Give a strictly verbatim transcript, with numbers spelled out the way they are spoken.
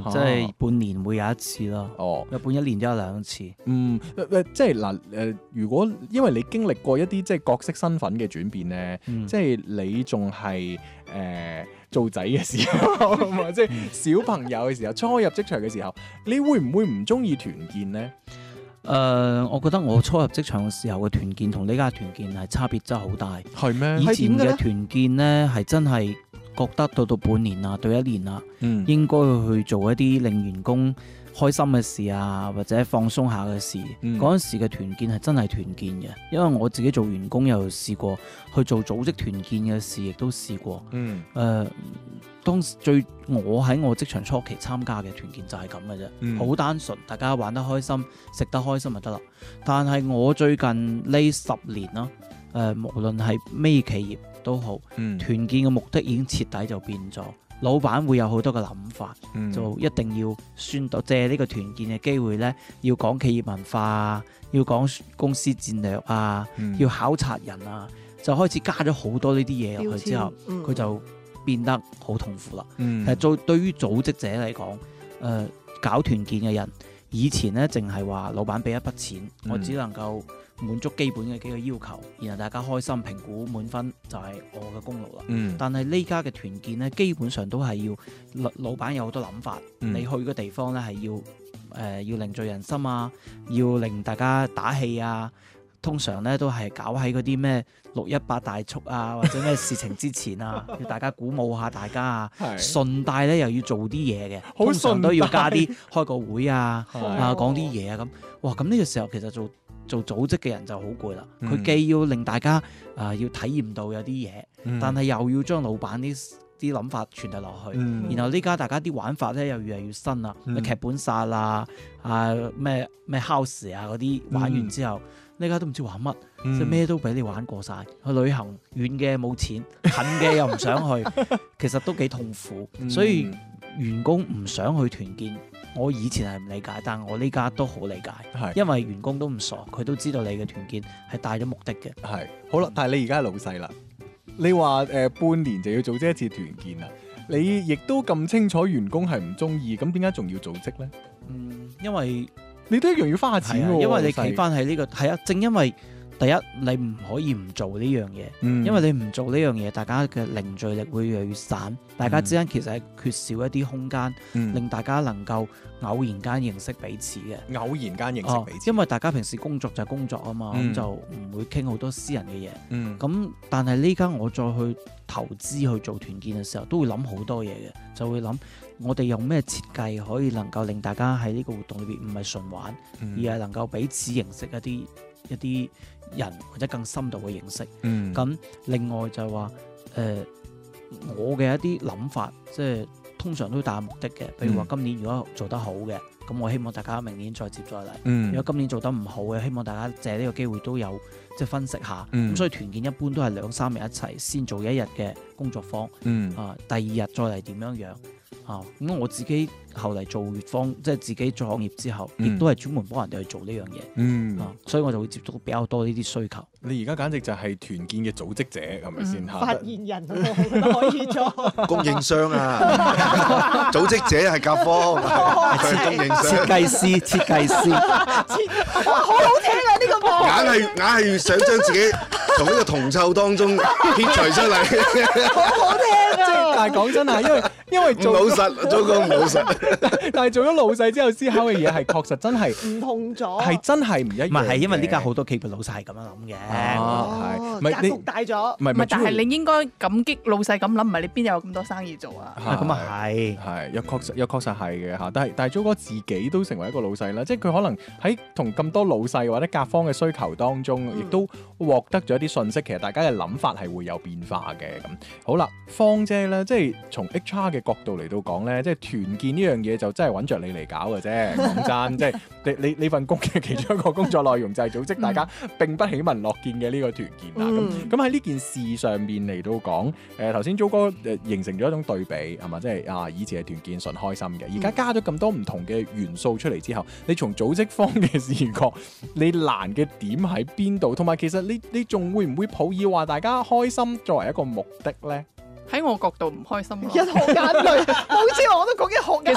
即係半年會有一次咯。 哦， 日本一年都有兩次。 嗯，誒即係嗱誒，如果因為你經歷過一啲即係角色身份嘅轉變咧， 嗯、 即係你仲係誒做仔嘅時候，即係小朋友嘅時候，初入職場嘅時候，你會唔會唔中意團建咧？ 誒、呃，我覺得我初入職場嘅時候嘅團建同呢家團建係差別真係好大。 係咩？ 以前嘅團建呢，係真係覺得到到半年啊，到一年啊， 嗯、 應該去做一啲令員工開心嘅事啊，或者放鬆下嘅事。嗰陣、嗯、時嘅團建係真係團建嘅，因為我自己做員工又試過去做組織團建嘅事，亦都試過。 嗯，誒、 呃，當時最我喺我職場初期參加嘅團建就係咁嘅啫，好、嗯、單純，大家玩得開心，食得開心就得啦。但係我最近呢十年啦，誒、呃，無論係咩企業都好， 嗯、 團建嘅目的已經徹底就變咗。老闆會有好多嘅諗法，嗯、就一定要宣導借呢個團建嘅機會呢，要講企業文化啊，要講公司戰略啊，嗯、要考察人啊，就開始加咗好多呢啲嘢入去之後，佢、嗯、就變得好痛苦啦。 嗯、 其實做對於組織者嚟講，誒、呃、搞團建嘅人，以前呢淨係話老闆俾一筆錢，嗯、我只能夠滿足基本嘅幾個要求，然後大家開心評估滿分就係我嘅功勞啦。嗯、但係呢家嘅團建咧，基本上都係要老老闆有好多諗法，嗯、你去嘅地方咧係要誒、呃、要凝聚人心啊，要令大家打氣啊。通常咧都係搞喺嗰啲咩六一八大促啊，或者咩事情之前啊，要大家鼓舞下大家啊。順帶咧又要做啲嘢嘅，通常都要加啲開個會啊，啊講啲嘢啊咁。哇！咁呢個時候其實做做組織嘅人就好攰啦，佢、嗯、既要令大家啊、呃、要體驗到有啲嘢，嗯、但係又要將老闆啲啲諗法傳遞落去，嗯、然後呢家大家啲玩法咧又越嚟越新啦，咩、嗯、劇本殺啊，啊咩咩 house 啊嗰啲玩完之後，呢家、嗯、都唔知玩乜，即係咩都俾你玩過晒。去旅行遠嘅冇錢，近嘅又唔想去，其實都幾痛苦，嗯、所以員工唔想去團建。我以前係唔理解，但我呢家都好理解，係因為員工都唔傻，佢都知道你嘅團建係帶咗目的嘅。 係好啦，但係你而家係老細啦，你話誒、呃、半年就要組織一次團建啦，你亦都咁清楚員工係唔中意，咁點解仲要組織咧？ 嗯，因為你都一樣要花錢喎， 因為你企翻喺呢個係啊，正因為。第一，你唔可以唔做呢樣嘢，嗯、因為你唔做呢樣嘢，大家嘅凝聚力會越嚟越散，嗯、大家之間其實係缺少一啲空間，嗯、令大家能夠偶然間認識彼此嘅。 偶然間認識彼此， 哦、因為大家平時工作就係工作啊嘛，咁、嗯、就唔會傾好多私人嘅嘢。咁、嗯、但係呢家我再去投資去做團建嘅時候，都會諗好多嘢嘅，就會諗我哋用咩設計可以能夠令大家喺呢個活動裏邊唔係純玩，嗯、而係能夠彼此認識一啲一啲人或者更深度嘅認識，咁、嗯、另外就係話誒我嘅一啲諗法，即係通常都帶有目的嘅。譬如話今年如果做得好嘅，咁、嗯、我希望大家明年再接再厲。嗯、如果今年做得唔好嘅，希望大家借呢個機會都有即係分析下。咁、嗯、所以團建一般都係兩三日一齊，先做一日嘅工作坊，嗯、啊第二日再嚟點樣樣。啊，咁我自己後嚟做乙方，即係自己創業之後，亦都係專門幫人哋去做呢樣嘢。嗯，啊，所以我就會接觸到比較多呢啲需求。 你而家簡直就係團建嘅組織者，係咪先？ 發言人我覺得可以做。 供應商啊，組織者係甲方，佢係供應商。 設計師，設計師， 哇，好好聽啊！呢個名， 硬係硬係想將自己從呢個銅臭當中撇除出嚟。 好好聽啊！ 但係講真啊，因為因為做老實，做個唔老實。 但係做咗老細之後思考嘅嘢係確實真係唔同咗， 係真係唔一樣。 唔係，係因為呢家好多企業老細係咁樣諗嘅。 哦，格局大咗。 唔係，但係你應該感激老細咁諗，唔係你邊有咁多生意做啊？ 咁啊係， 係又確實又確實係嘅嚇。但係但係 Joe 哥自己都成為一個老細啦，即係佢可能喺同咁多老細或者甲方嘅需求當中，亦都獲得咗一啲信息。其實大家嘅諗法係會有變化嘅咁。好啦，芳姐咧，即係從 H R 嘅角度嚟到講咧，即係團建呢樣嘢就真係揾着你嚟搞嘅啫。講真，即係你你你份工嘅其中一個工作內容就係組織大家並不喜聞樂見嘅呢個團建啦。咁咁喺呢件事上面嚟到講，誒頭先 Joe 哥誒形成咗一種對比係嘛？即係啊，以前係團建純開心嘅，而家加咗咁多唔同嘅元素出嚟之後，你從組織方嘅視角，你難嘅點喺邊度？同埋其實你你仲會唔會抱以話大家開心作為一個目的咧？ 喺我角度唔開心咯， 一學眼淚，好似我都講一學眼淚。